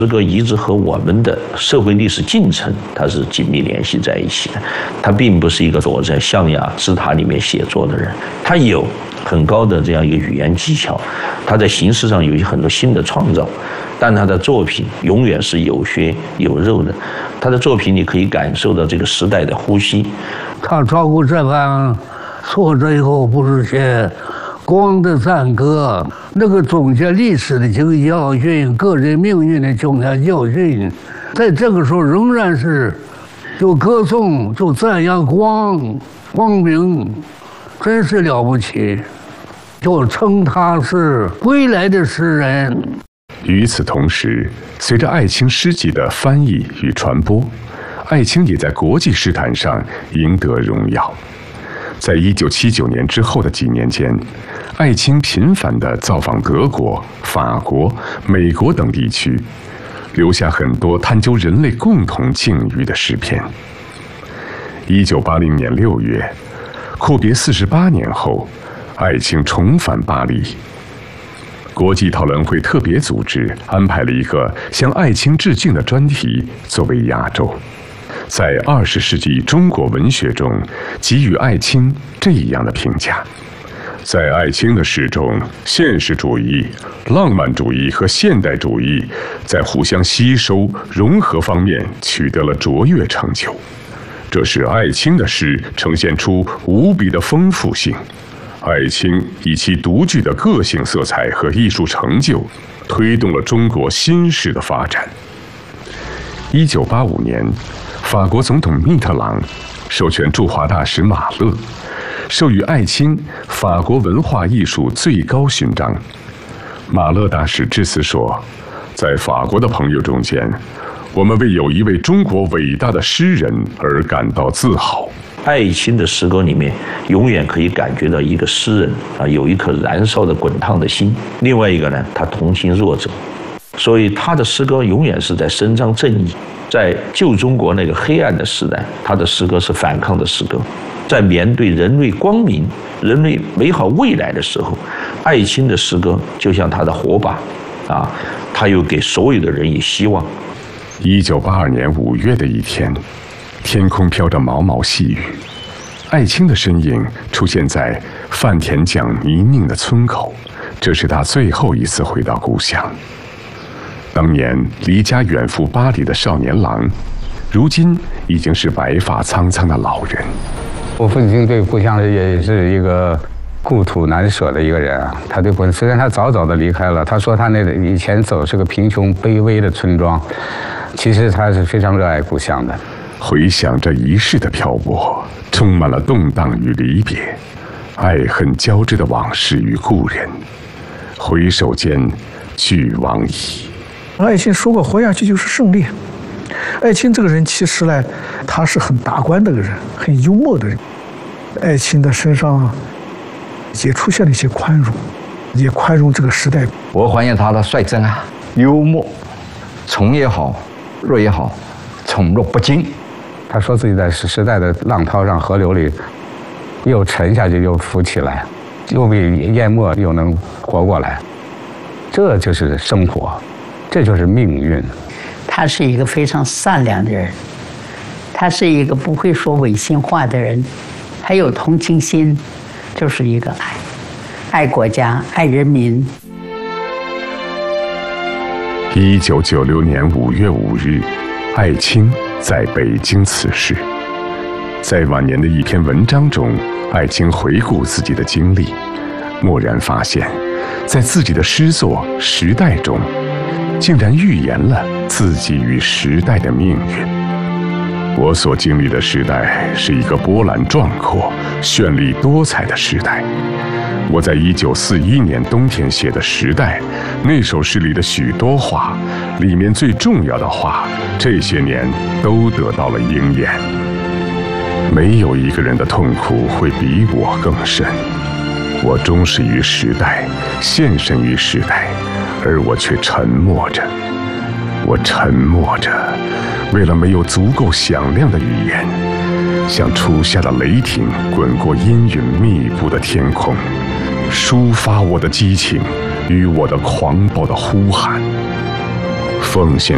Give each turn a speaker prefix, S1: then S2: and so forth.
S1: 诗歌一直和我们的社会历史进程它是紧密联系在一起的。他并不是一个躲在象牙之塔里面写作的人，他有很高的这样一个语言技巧，他在形式上有很多新的创造，但他的作品永远是有血有肉的。他的作品你可以感受到这个时代的呼吸。
S2: 他照顾这番挫折以后，不是写光的赞歌，那个总结历史的这个教训，个人命运的重大教训，在这个时候仍然是就歌颂就赞扬光明，真是了不起，就称他是归来的诗人。
S3: 与此同时，随着艾青诗集的翻译与传播，艾青也在国际诗坛上赢得荣耀。在1979年之后的几年间，艾青频繁地造访德国、法国、美国等地区，留下很多探究人类共同境遇的诗篇。1980年6月，阔别48年后，艾青重返巴黎。国际讨论会特别组织安排了一个向艾青致敬的专题作为压轴，在20世纪中国文学中给予艾青这样的评价：在艾青的诗中，现实主义、浪漫主义和现代主义在互相吸收、融合方面取得了卓越成就。这使艾青的诗呈现出无比的丰富性。艾青以其独具的个性色彩和艺术成就，推动了中国新诗的发展。1985年，法国总统密特朗授权驻华大使马勒，授予艾青法国文化艺术最高勋章。马勒大使致辞说，在法国的朋友中间，我们为有一位中国伟大的诗人而感到自豪。
S1: 艾青的诗歌里面，永远可以感觉到一个诗人有一颗燃烧的滚烫的心。另外一个呢，他同情弱者，所以他的诗歌永远是在伸张正义。在旧中国那个黑暗的时代，他的诗歌是反抗的诗歌。在面对人类光明、人类美好未来的时候，艾青的诗歌就像他的火把，他又给所有的人以希望。
S3: 1982年5月的一天，天空飘着毛毛细雨，艾青的身影出现在范田江泥泞的村口，这是他最后一次回到故乡。当年离家远赴巴黎的少年郎，如今已经是白发苍苍的老人。
S4: 我父亲对故乡也是一个故土难舍的一个人啊。他对故乡，虽然他早早的离开了，他说他那以前走是个贫穷卑微的村庄，其实他是非常热爱故乡的。
S3: 回想这一世的漂泊，充满了动荡与离别，爱恨交织的往事与故人，回首间，俱往矣。
S5: 艾青说过，活下去就是胜利。艾青这个人其实呢，他是很达观的个人，很幽默的人。艾青的身上也出现了一些宽容，也宽容这个时代。
S6: 我怀念他的率真啊，幽默，从也好，弱也好，宠辱不惊。
S4: 他说自己在时代的浪涛上、河流里，又沉下去又浮起来，又被淹没又能活过来，这就是生活，这就是命运。
S7: 他是一个非常善良的人，他是一个不会说违心话的人，还有同情心，就是一个爱国家、爱人民。
S3: 1996年5月5日，艾青在北京辞世。在晚年的一篇文章中，艾青回顾自己的经历，蓦然发现，在自己的诗作《时代》中，竟然预言了自己与时代的命运。我所经历的时代是一个波澜壮阔、绚丽多彩的时代。我在1941年冬天写的《时代》那首诗里的许多话，里面最重要的话，这些年都得到了应验。没有一个人的痛苦会比我更深。我忠实于时代，献身于时代，而我却沉默着。我沉默着，为了没有足够响亮的语言，像初夏的雷霆滚过阴云密布的天空，抒发我的激情与我的狂暴的呼喊。奉献